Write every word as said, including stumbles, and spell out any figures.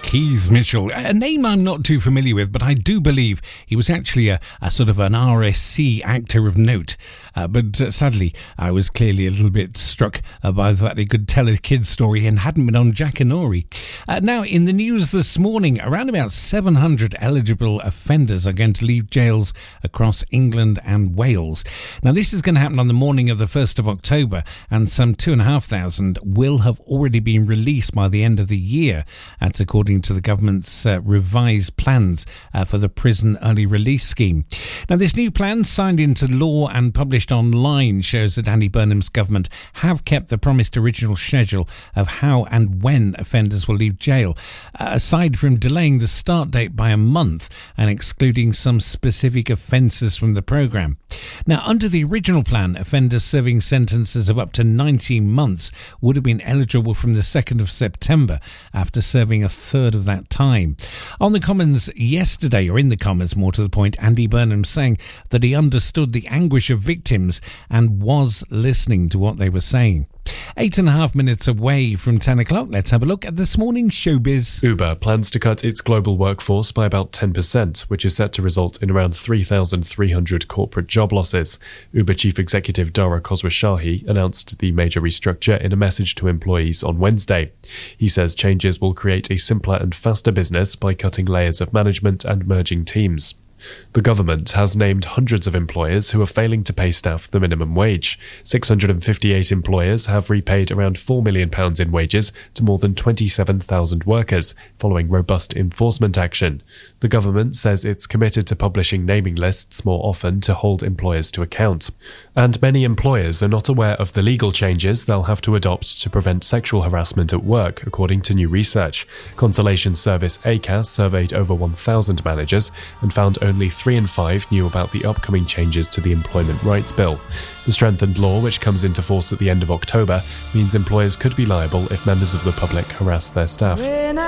Keith Mitchell, a name I'm not too familiar with, but I do believe he was actually a, a sort of an R S C actor of note. Uh, but uh, sadly, I was clearly a little bit struck uh, by the fact he could tell a kid's story and hadn't been on Jackanory. Uh, now, in the news this morning, around about seven hundred eligible offenders are going to leave jails across England and Wales. Now, this is going to happen on the morning of the first of October, and some two thousand five hundred will have already been released by the end of the year. That's according to the government's uh, revised plans uh, for the prison early release scheme. Now, this new plan, signed into law and published online, shows that Andy Burnham's government have kept the promised original schedule of how and when offenders will leave jail, uh, aside from delaying the start date by a month and excluding some specific offences from the programme. Now, under the original plan, offenders serving sentences of up to nineteen months would have been eligible from the second of September after serving a third of that time. On the Commons yesterday, or in the Commons more to the point, Andy Burnham saying that he understood the anguish of victims and was listening to what they were saying. Eight and a half minutes away from ten o'clock, let's have a look at this morning's showbiz. Uber plans to cut its global workforce by about ten percent, which is set to result in around three thousand three hundred corporate job losses. Uber chief executive Dara Khosrowshahi announced the major restructure in a message to employees on Wednesday. He says changes will create a simpler and faster business by cutting layers of management and merging teams. The government has named hundreds of employers who are failing to pay staff the minimum wage. six hundred fifty-eight employers have repaid around four million pounds in wages to more than twenty-seven thousand workers, following robust enforcement action. The government says it's committed to publishing naming lists more often to hold employers to account. And many employers are not aware of the legal changes they'll have to adopt to prevent sexual harassment at work, according to new research. Consolation service A C A S surveyed over one thousand managers and found only three in five knew about the upcoming changes to the Employment Rights Bill. The strengthened law, which comes into force at the end of October, means employers could be liable if members of the public harass their staff.